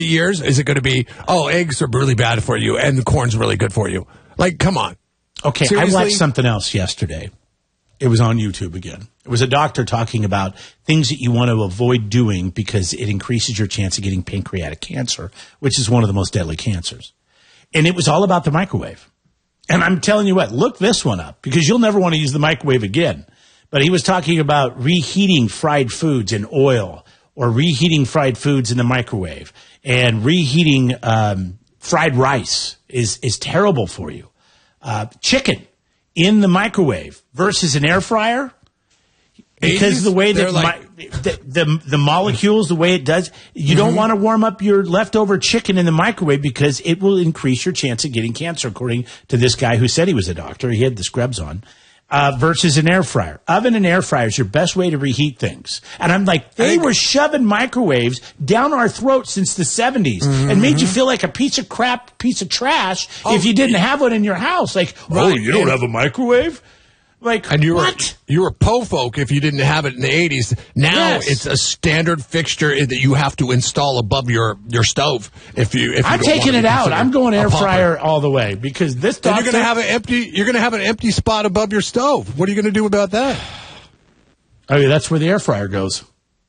years, is it going to be, oh, eggs are really bad for you and the corn's really good for you? Like, come on. Okay, Seriously? I watched something else yesterday. It was on YouTube again. It was a doctor talking about things that you want to avoid doing because it increases your chance of getting pancreatic cancer, which is one of the most deadly cancers. And it was all about the microwave. And I'm telling you what, look this one up because you'll never want to use the microwave again. But he was talking about reheating fried foods in oil or reheating fried foods in the microwave. And reheating fried rice is terrible for you. Chicken in the microwave versus an air fryer, because of the way that the molecules, the way it does, you don't want to warm up your leftover chicken in the microwave because it will increase your chance of getting cancer, according to this guy who said he was a doctor. He had the scrubs on. Versus an air fryer. Oven and air fryer is your best way to reheat things. And I'm like, they were shoving microwaves down our throats since the 70s and made you feel like a piece of crap, piece of trash if you didn't have one in your house. Like, you don't have a microwave? Like, and you what? You were po folk if you didn't have it in the 80s. Now it's a standard fixture that you have to install above your stove. If I'm taking it out. I'm going air fryer all the way because this then you're going to have an empty spot above your stove. What are you going to do about that? Oh, yeah, that's where the air fryer goes.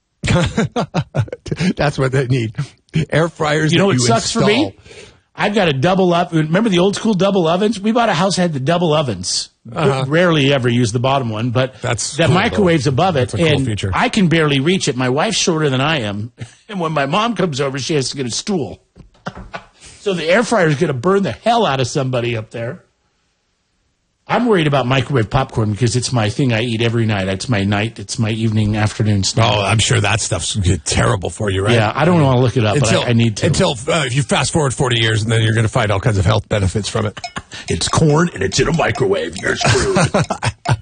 That's what they need. Air fryers. You know what sucks for me? I've got a double oven. Remember the old school double ovens? We bought a house that had the double ovens. Rarely ever use the bottom one, but the microwave's above it, and cool I can barely reach it. My wife's shorter than I am, and when my mom comes over, she has to get a stool. So the air fryer is going to burn the hell out of somebody up there. I'm worried about microwave popcorn because it's my thing I eat every night. It's my evening, afternoon snack. Oh, I'm sure that stuff's terrible for you, right? Yeah, I don't want to look it up, but I need to. Until if you fast forward 40 years, and then you're going to find all kinds of health benefits from it. It's corn, and it's in a microwave. You're screwed.